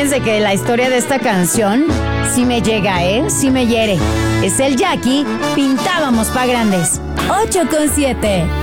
Fíjense que la historia de esta canción sí me llega, sí me hiere. Es el Jackie, pintábamos pa' grandes. 8:07.